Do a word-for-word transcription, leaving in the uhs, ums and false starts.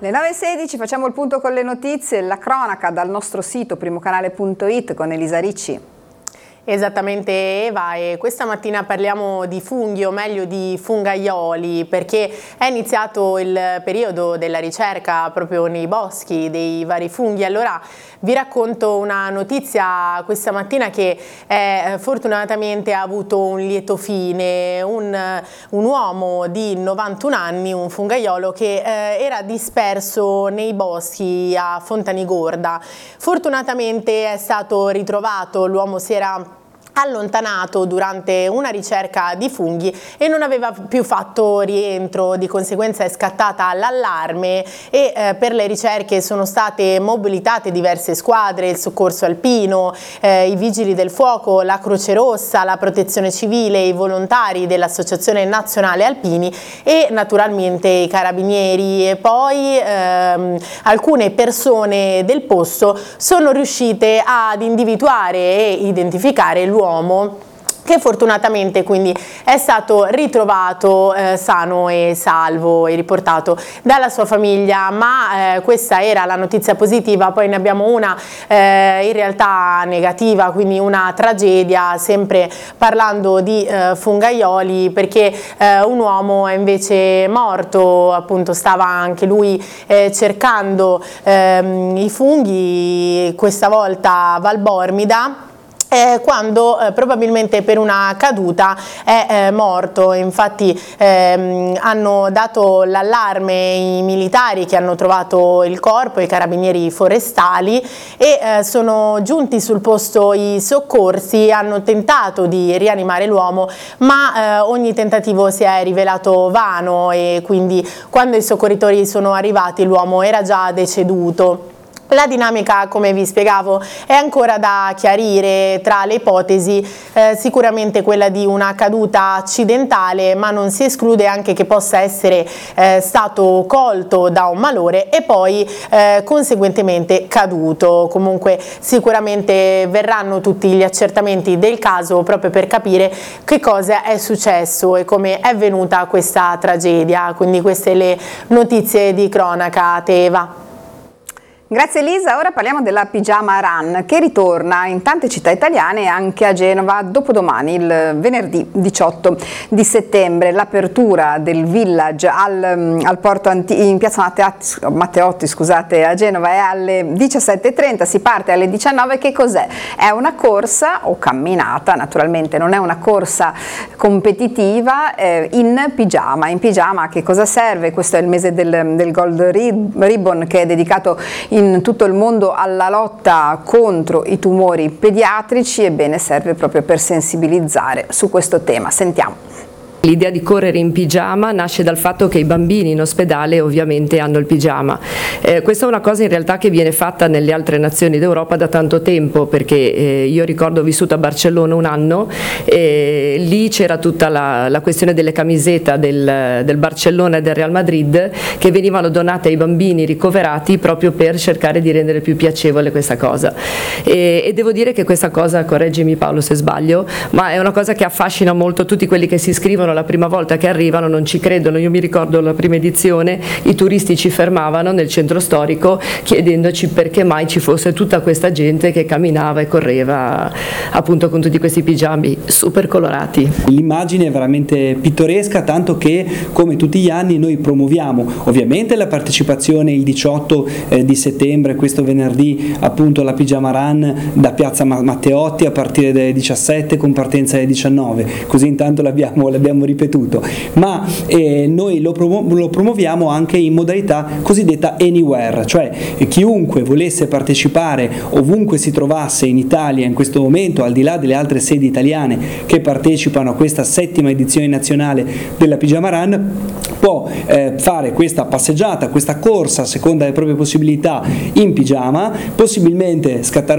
Le nove e sedici, facciamo il punto con le notizie, la cronaca dal nostro sito primocanale punto it con Elisa Ricci. Esattamente Eva, e questa mattina parliamo di funghi, o meglio di fungaioli, perché è iniziato il periodo della ricerca proprio nei boschi dei vari funghi. Allora vi racconto una notizia questa mattina che eh, fortunatamente ha avuto un lieto fine. Un, un uomo di novantuno anni, un fungaiolo che eh, era disperso nei boschi a Fontanigorda. Fortunatamente è stato ritrovato, l'uomo si era allontanato durante una ricerca di funghi e non aveva più fatto rientro, di conseguenza è scattata l'allarme e eh, per le ricerche sono state mobilitate diverse squadre, il soccorso alpino, eh, i vigili del fuoco, la Croce Rossa, la protezione civile, i volontari dell'Associazione Nazionale Alpini e naturalmente i carabinieri, e poi ehm, alcune persone del posto sono riuscite ad individuare e identificare l'uomo che fortunatamente quindi è stato ritrovato eh, sano e salvo e riportato dalla sua famiglia. Ma eh, questa era la notizia positiva, poi ne abbiamo una eh, in realtà negativa, quindi una tragedia, sempre parlando di eh, fungaioli, perché eh, un uomo è invece morto, appunto stava anche lui eh, cercando ehm, i funghi, questa volta a Valbormida, Eh, quando eh, probabilmente per una caduta è eh, morto. Infatti ehm, hanno dato l'allarme i militari che hanno trovato il corpo, i carabinieri forestali, e eh, sono giunti sul posto i soccorsi, hanno tentato di rianimare l'uomo, ma eh, ogni tentativo si è rivelato vano, e quindi quando i soccorritori sono arrivati l'uomo era già deceduto. La dinamica, come vi spiegavo, è ancora da chiarire. Tra le ipotesi eh, sicuramente quella di una caduta accidentale, ma non si esclude anche che possa essere eh, stato colto da un malore e poi eh, conseguentemente caduto. Comunque sicuramente verranno tutti gli accertamenti del caso proprio per capire che cosa è successo e come è venuta questa tragedia. Quindi queste le notizie di cronaca. Teva. Grazie Elisa, ora parliamo della Pigiama Run che ritorna in tante città italiane e anche a Genova dopodomani, il venerdì diciotto di settembre. L'apertura del village al, al porto Anti, in piazza Matteotti, Matteotti scusate, a Genova è alle diciassette e trenta, si parte alle diciannove. Che cos'è? È una corsa o camminata, naturalmente non è una corsa competitiva, eh, in pigiama. In pigiama che cosa serve? Questo è il mese del, del Gold Ribbon, che è dedicato in in tutto il mondo alla lotta contro i tumori pediatrici. Ebbene, serve proprio per sensibilizzare su questo tema. Sentiamo. L'idea di correre in pigiama nasce dal fatto che i bambini in ospedale ovviamente hanno il pigiama. Eh, questa è una cosa in realtà che viene fatta nelle altre nazioni d'Europa da tanto tempo, perché eh, io ricordo ho vissuto a Barcellona un anno e lì c'era tutta la, la questione delle camisette del, del Barcellona e del Real Madrid che venivano donate ai bambini ricoverati proprio per cercare di rendere più piacevole questa cosa. E, e devo dire che questa cosa, correggimi Paolo se sbaglio, ma è una cosa che affascina molto tutti quelli che si iscrivono la prima volta che arrivano, non ci credono. Io mi ricordo la prima edizione, i turisti ci fermavano nel centro storico chiedendoci perché mai ci fosse tutta questa gente che camminava e correva appunto con tutti questi pigiami super colorati. L'immagine è veramente pittoresca, tanto che come tutti gli anni noi promuoviamo ovviamente la partecipazione il diciotto eh, di settembre, questo venerdì, appunto alla Pigiama Run da piazza Matteotti a partire dalle diciassette con partenza alle diciannove, così intanto l'abbiamo, l'abbiamo ripetuto, ma eh, noi lo, promu- lo promuoviamo anche in modalità cosiddetta anywhere, cioè eh, chiunque volesse partecipare ovunque si trovasse in Italia in questo momento, al di là delle altre sedi italiane che partecipano a questa settima edizione nazionale della Pigiama Run, può eh, fare questa passeggiata, questa corsa a seconda delle proprie possibilità in pigiama, possibilmente scattare